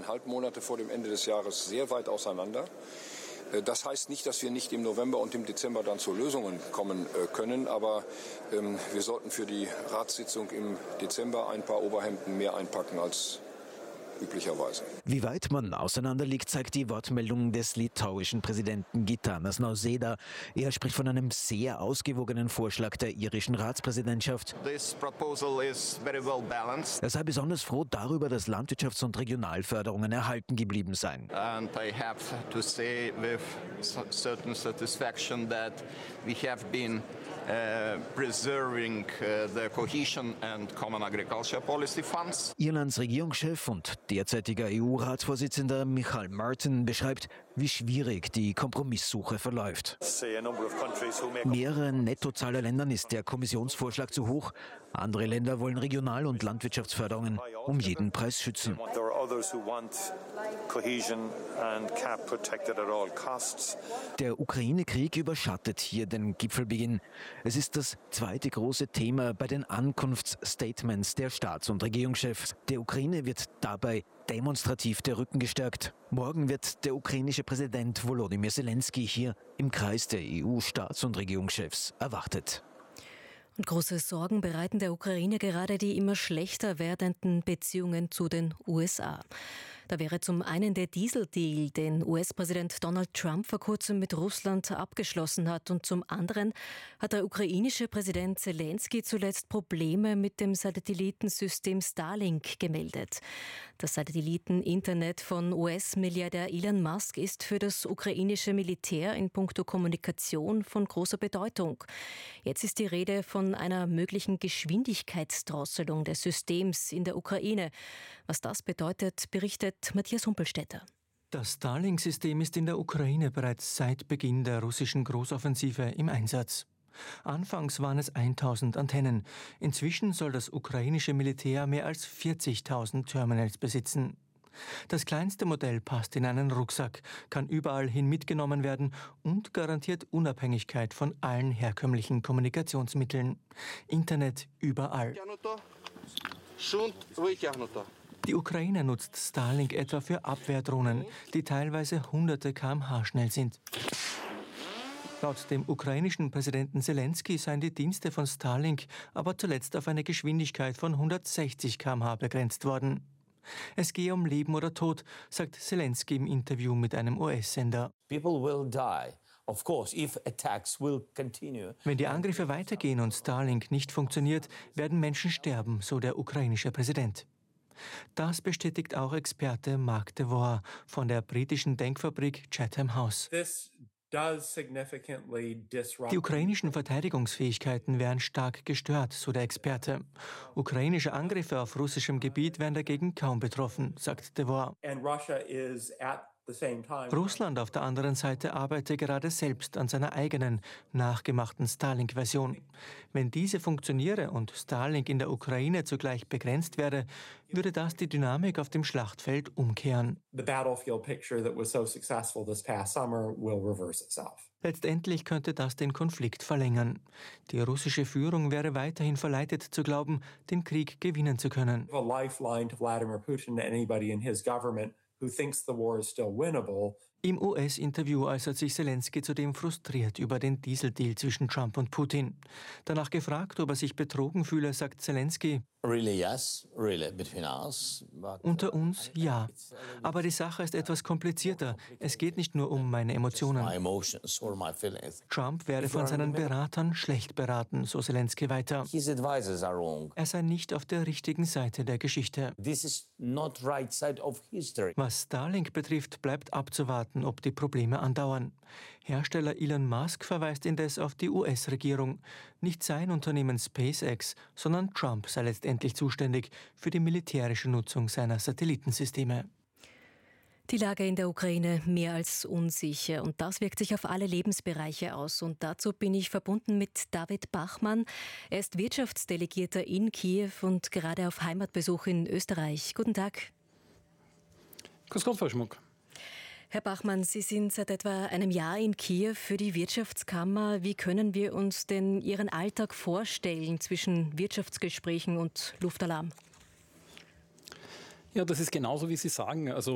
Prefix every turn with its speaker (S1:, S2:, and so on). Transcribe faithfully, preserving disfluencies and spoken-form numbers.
S1: eineinhalb Monate vor dem Ende des Jahres sehr weit auseinander. Das heißt nicht, dass wir nicht im November und im Dezember dann zu Lösungen kommen können, aber ähm, wir sollten für die Ratssitzung im Dezember ein paar Oberhemden mehr einpacken als üblicherweise.
S2: Wie weit man auseinander liegt, zeigt die Wortmeldung des litauischen Präsidenten Gitanas Nausėda. Er spricht von einem sehr ausgewogenen Vorschlag der irischen Ratspräsidentschaft.
S3: This proposal is very well balanced.
S2: Er sei besonders froh darüber, dass Landwirtschafts- und Regionalförderungen erhalten geblieben seien.
S3: And I have to say with certain satisfaction that we have been Uh, preserving uh, the cohesion and common agriculture policy funds.
S2: Irlands Regierungschef und derzeitiger E U-Ratsvorsitzender Michael Martin beschreibt, wie schwierig die Kompromisssuche verläuft. Mehreren Nettozahlerländern ist der Kommissionsvorschlag zu hoch. Andere Länder wollen Regional- und Landwirtschaftsförderungen um jeden Preis schützen. Der Ukraine-Krieg überschattet hier den Gipfelbeginn. Es ist das zweite große Thema bei den Ankunftsstatements der Staats- und Regierungschefs. Der Ukraine wird dabei demonstrativ der Rücken gestärkt. Morgen wird der ukrainische Präsident Volodymyr Zelensky hier im Kreis der E U-Staats- und Regierungschefs erwartet.
S4: Und große Sorgen bereiten der Ukraine gerade die immer schlechter werdenden Beziehungen zu den U S A. Da wäre zum einen der Dieseldeal, den U S-Präsident Donald Trump vor kurzem mit Russland abgeschlossen hat. Und zum anderen hat der ukrainische Präsident Zelensky zuletzt Probleme mit dem Satellitensystem Starlink gemeldet. Das Satelliteninternet von U S-Milliardär Elon Musk ist für das ukrainische Militär in puncto Kommunikation von großer Bedeutung. Jetzt ist die Rede von einer möglichen Geschwindigkeitsdrosselung des Systems in der Ukraine. Was das bedeutet, berichtet Matthias Humpelstädter.
S5: Das Starlink-System ist in der Ukraine bereits seit Beginn der russischen Großoffensive im Einsatz. Anfangs waren es tausend Antennen. Inzwischen soll das ukrainische Militär mehr als vierzigtausend Terminals besitzen. Das kleinste Modell passt in einen Rucksack, kann überall hin mitgenommen werden und garantiert Unabhängigkeit von allen herkömmlichen Kommunikationsmitteln. Internet überall. Die Ukraine nutzt Starlink etwa für Abwehrdrohnen, die teilweise hunderte Kilometer pro Stunde schnell sind. Laut dem ukrainischen Präsidenten Zelensky seien die Dienste von Starlink aber zuletzt auf eine Geschwindigkeit von hundertsechzig Kilometer pro Stunde begrenzt worden. Es gehe um Leben oder Tod, sagt Zelensky im Interview mit einem U S-Sender.
S6: People will die. Of course, if attacks will continue.
S5: Wenn die Angriffe weitergehen und Starlink nicht funktioniert, werden Menschen sterben, so der ukrainische Präsident. Das bestätigt auch Experte Mark DeVore von der britischen Denkfabrik Chatham House. Die ukrainischen Verteidigungsfähigkeiten wären stark gestört, so der Experte. Ukrainische Angriffe auf russischem Gebiet wären dagegen kaum betroffen, sagt DeVore. Russland auf der anderen Seite arbeite gerade selbst an seiner eigenen, nachgemachten Starlink-Version. Wenn diese funktioniere und Starlink in der Ukraine zugleich begrenzt werde, würde das die Dynamik auf dem Schlachtfeld umkehren. Letztendlich könnte das den Konflikt verlängern. Die russische Führung wäre weiterhin verleitet zu glauben, den Krieg gewinnen zu können. Im U S-Interview äußert sich Zelensky zudem frustriert über den Dieseldeal zwischen Trump und Putin. Danach gefragt, ob er sich betrogen fühle, sagt Zelensky:
S6: Really, yes, really, between us, but
S5: Unter uns, ja. Aber die Sache ist etwas komplizierter. Es geht nicht nur um meine Emotionen.
S6: my emotions or my feelings.
S5: Trump wäre von seinen Beratern schlecht beraten, so Zelensky weiter.
S6: His advisors are wrong.
S5: Er sei nicht auf der richtigen Seite der Geschichte.
S6: This is not right side of history.
S5: Was Starlink betrifft, bleibt abzuwarten, ob die Probleme andauern. Hersteller Elon Musk verweist indes auf die U S-Regierung. Nicht sein Unternehmen SpaceX, sondern Trump sei letztendlich zuständig für die militärische Nutzung seiner Satellitensysteme.
S4: Die Lage in der Ukraine mehr als unsicher und das wirkt sich auf alle Lebensbereiche aus. Und dazu bin ich verbunden mit David Bachmann. Er ist Wirtschaftsdelegierter in Kiew und gerade auf Heimatbesuch in Österreich. Guten Tag.
S7: Grüß Gott, Frau Schmuck.
S4: Herr Bachmann, Sie sind seit etwa einem Jahr in Kiew für die Wirtschaftskammer. Wie können wir uns denn Ihren Alltag vorstellen zwischen Wirtschaftsgesprächen und Luftalarm?
S7: Ja, das ist genauso, wie Sie sagen. Also